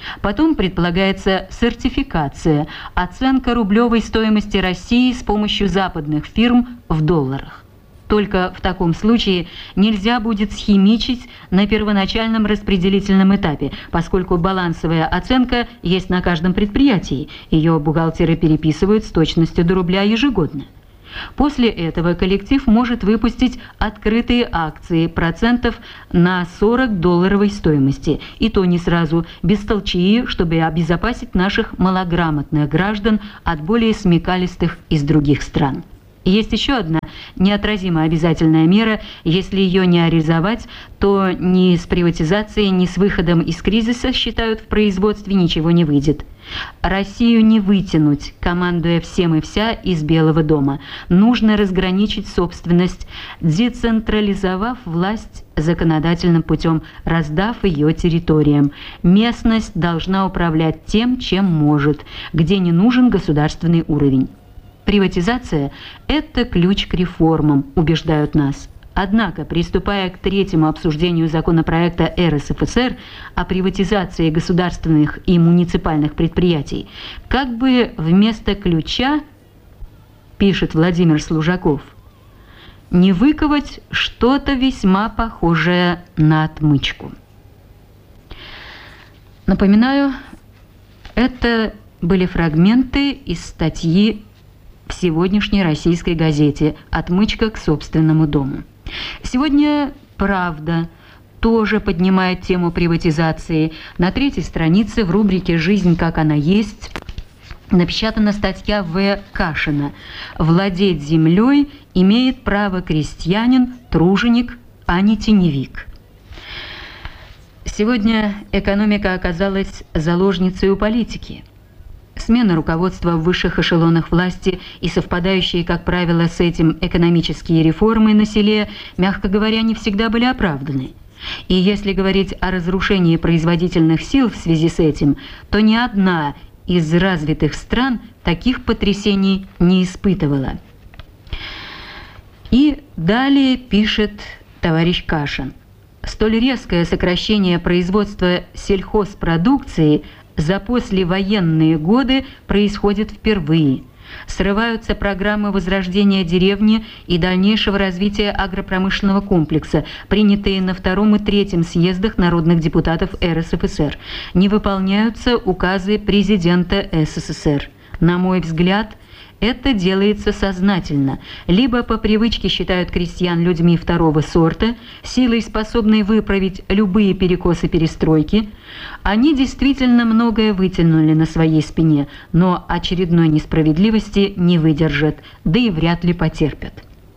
Speaker 4: Потом предполагается сертификация, оценка рублевой стоимости России с помощью западных фирм в долларах. Только в таком случае нельзя будет схимичить на первоначальном распределительном этапе, поскольку балансовая оценка есть на каждом предприятии, ее бухгалтеры переписывают с точностью до рубля ежегодно. После этого коллектив может выпустить открытые акции процентов на 40 долларовой стоимости, и то не сразу, без толчии, чтобы обезопасить наших малограмотных граждан от более смекалистых из других стран. Есть еще одна неотразимая обязательная мера. Если ее не реализовать, то ни с приватизацией, ни с выходом из кризиса, считают, в производстве ничего не выйдет. Россию не вытянуть, командуя всем и вся из Белого дома. Нужно разграничить собственность, децентрализовав власть законодательным путем, раздав ее территориям. Местность должна управлять тем, чем может, где не нужен государственный уровень. Приватизация – это ключ к реформам, убеждают нас. Однако, приступая к третьему обсуждению законопроекта РСФСР о приватизации государственных и муниципальных предприятий, как бы вместо ключа, пишет Владимир Служаков, не выковать что-то весьма похожее на отмычку. Напоминаю, это были фрагменты из статьи в сегодняшней российской газете «Отмычка к собственному дому». Сегодня «Правда» тоже поднимает тему приватизации. На 3-й странице в рубрике «Жизнь, как она есть» напечатана статья В. Кашина «Владеть землей имеет право крестьянин, труженик, а не теневик». Сегодня экономика оказалась заложницей у политики. Смена руководства в высших эшелонах власти и совпадающие, как правило, с этим экономические реформы на селе, мягко говоря, не всегда были оправданы. И если говорить о разрушении производительных сил в связи с этим, то ни одна из развитых стран таких потрясений не испытывала. И далее пишет товарищ Кашин. Столь резкое сокращение производства сельхозпродукции за послевоенные годы происходит впервые. Срываются программы возрождения деревни и дальнейшего развития агропромышленного комплекса, принятые на 2-м и 3-м съездах народных депутатов РСФСР. Не выполняются указы президента СССР. На мой взгляд, это делается сознательно. Либо по привычке считают крестьян людьми второго сорта, силой способной выправить любые перекосы перестройки. Они действительно многое вытянули на своей спине, но очередной несправедливости не выдержат, да и вряд ли потерпят.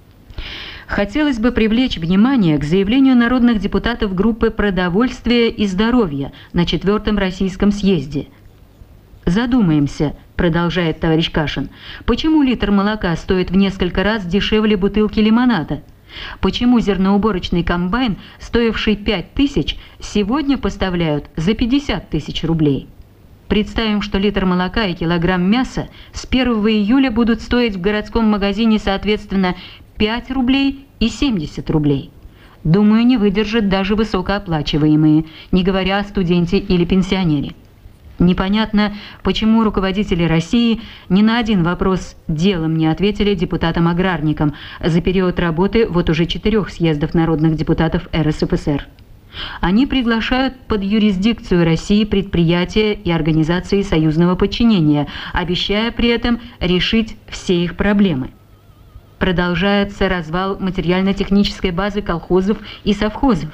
Speaker 4: Хотелось бы привлечь внимание к заявлению народных депутатов группы «Продовольствие и здоровье» на 4-м Российском съезде. Задумаемся, продолжает товарищ Кашин, почему литр молока стоит в несколько раз дешевле бутылки лимонада? Почему зерноуборочный комбайн, стоивший 5000, сегодня поставляют за 50 тысяч рублей? Представим, что литр молока и килограмм мяса с 1 июля будут стоить в городском магазине соответственно 5 рублей и 70 рублей. Думаю, не выдержат даже высокооплачиваемые, не говоря о студенте или пенсионере. Непонятно, почему руководители России ни на один вопрос делом не ответили депутатам-аграрникам за период работы вот уже 4 съездов народных депутатов РСФСР. Они приглашают под юрисдикцию России предприятия и организации союзного подчинения, обещая при этом решить все их проблемы. Продолжается развал материально-технической базы колхозов и совхозов.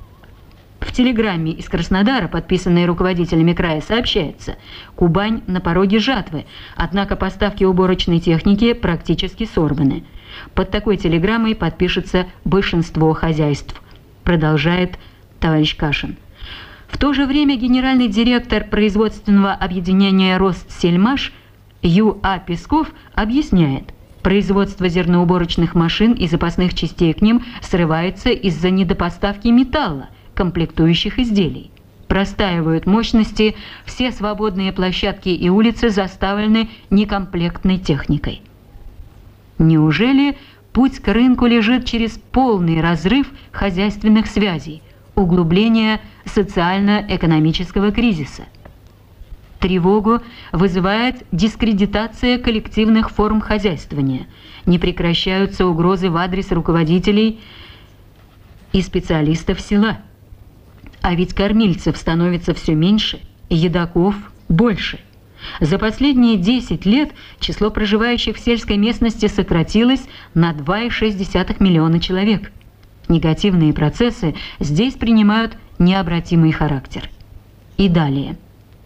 Speaker 4: В телеграмме из Краснодара, подписанной руководителями края, сообщается: Кубань на пороге жатвы, однако поставки уборочной техники практически сорваны. Под такой телеграммой подпишется большинство хозяйств, продолжает товарищ Кашин. В то же время генеральный директор производственного объединения «Ростсельмаш» Ю.А. Песков объясняет: производство зерноуборочных машин и запасных частей к ним срывается из-за недопоставки металла, комплектующих изделий. Простаивают мощности, все свободные площадки и улицы заставлены некомплектной техникой. Неужели путь к рынку лежит через полный разрыв хозяйственных связей, углубление социально-экономического кризиса? Тревогу вызывает дискредитация коллективных форм хозяйствования. Не прекращаются угрозы в адрес руководителей и специалистов села. А ведь кормильцев становится все меньше, едоков больше. За последние 10 лет число проживающих в сельской местности сократилось на 2,6 миллиона человек. Негативные процессы здесь принимают необратимый характер. И далее.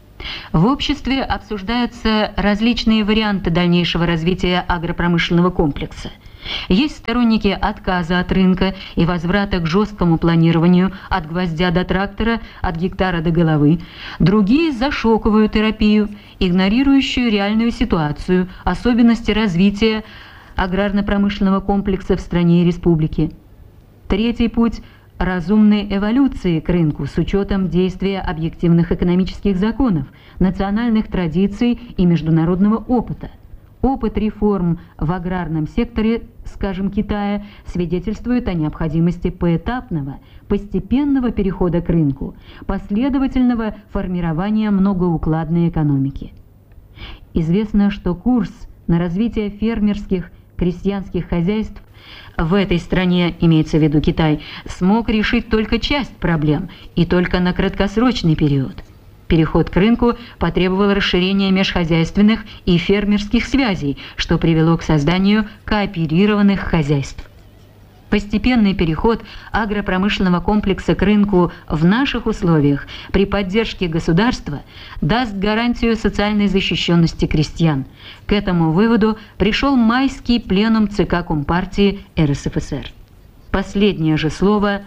Speaker 4: В обществе обсуждаются различные варианты дальнейшего развития агропромышленного комплекса. Есть сторонники отказа от рынка и возврата к жесткому планированию от гвоздя до трактора, от гектара до головы. Другие за шоковую терапию, игнорирующую реальную ситуацию, особенности развития аграрно-промышленного комплекса в стране и республике. Третий путь – разумной эволюции к рынку с учетом действия объективных экономических законов, национальных традиций и международного опыта. Опыт реформ в аграрном секторе, скажем, Китая, свидетельствует о необходимости поэтапного, постепенного перехода к рынку, последовательного формирования многоукладной экономики. Известно, что курс на развитие фермерских, крестьянских хозяйств в этой стране, имеется в виду Китай, смог решить только часть проблем и только на краткосрочный период. Переход к рынку потребовал расширения межхозяйственных и фермерских связей, что привело к созданию кооперированных хозяйств. Постепенный переход агропромышленного комплекса к рынку в наших условиях при поддержке государства даст гарантию социальной защищенности крестьян. К этому выводу пришел майский пленум ЦК Компартии РСФСР. Последнее же слово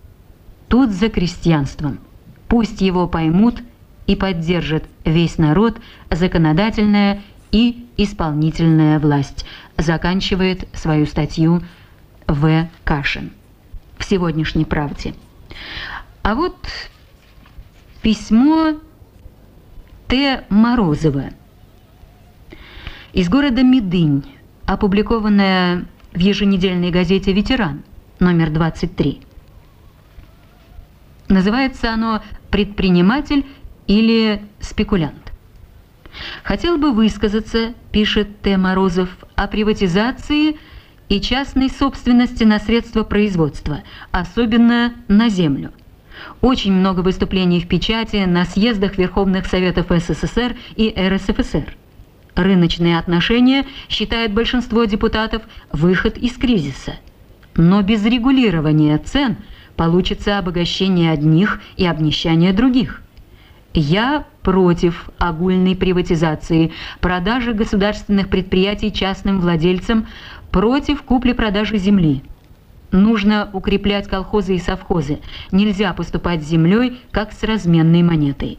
Speaker 4: тут за крестьянством. Пусть его поймут и поддержит весь народ, законодательная и исполнительная власть, заканчивает свою статью В. Кашин в сегодняшней «Правде». А вот письмо Т. Морозова из города Медынь, опубликованное в еженедельной газете «Ветеран», номер 23. Называется оно «Предприниматель или спекулянт». Хотел бы высказаться, пишет Т. Морозов, о приватизации и частной собственности на средства производства, особенно на землю. Очень много выступлений в печати на съездах Верховных Советов СССР и РСФСР. Рыночные отношения, считает большинство депутатов, выход из кризиса. Но без регулирования цен получится обогащение одних и обнищание других. Я против огульной приватизации, продажи государственных предприятий частным владельцам, против купли-продажи земли. Нужно укреплять колхозы и совхозы. Нельзя поступать с землей, как с разменной монетой.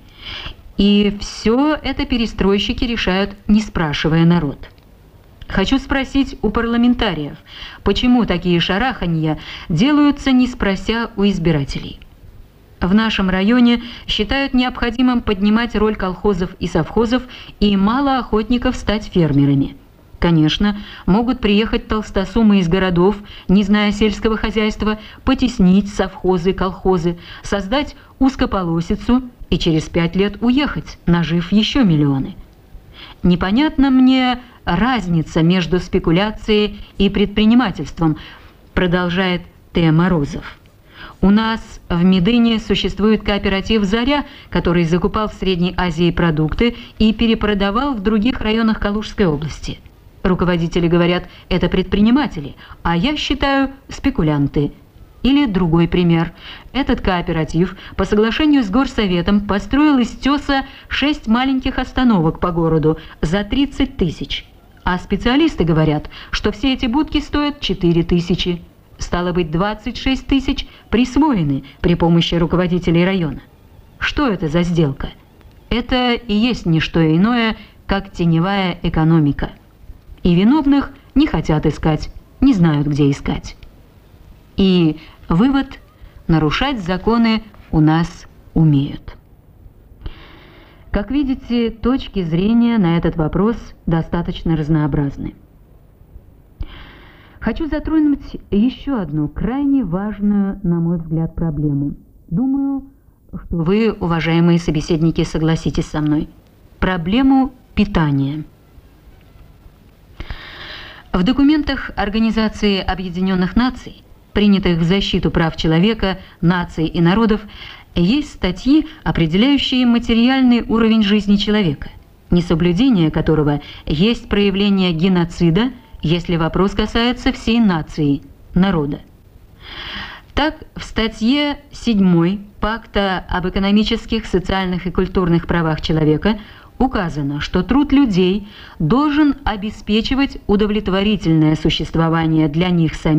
Speaker 4: И все это перестройщики решают, не спрашивая народ. Хочу спросить у парламентариев, почему такие шараханья делаются, не спрося у избирателей. В нашем районе считают необходимым поднимать роль колхозов и совхозов, и мало охотников стать фермерами. Конечно, могут приехать толстосумы из городов, не зная сельского хозяйства, потеснить совхозы, колхозы, создать узкополосицу и через 5 лет уехать, нажив еще миллионы. Непонятна мне разница между спекуляцией и предпринимательством, продолжает Т. Морозов. У нас в Медыне существует кооператив «Заря», который закупал в Средней Азии продукты и перепродавал в других районах Калужской области. Руководители говорят, это предприниматели, а я считаю, спекулянты. Или другой пример. Этот кооператив по соглашению с горсоветом построил из теса 6 маленьких остановок по городу за 30 тысяч. А специалисты говорят, что все эти будки стоят 4 тысячи. Стало быть, 26 тысяч присвоены при помощи руководителей района. Что это за сделка? Это и есть не что иное, как теневая экономика. И виновных не хотят искать, не знают, где искать. И вывод – нарушать законы у нас умеют. Как видите, точки зрения на этот вопрос достаточно разнообразны. Хочу затронуть еще одну крайне важную, на мой взгляд, проблему. Думаю, что вы, уважаемые собеседники, согласитесь со мной. проблему питания. В документах Организации Объединенных Наций, принятых в защиту прав человека, наций и народов, есть статьи, определяющие материальный уровень жизни человека, несоблюдение которого есть проявление геноцида, если вопрос касается всей нации, народа. Так, в статье 7 Пакта об экономических, социальных и культурных правах человека указано, что труд людей должен обеспечивать удовлетворительное существование для них самих,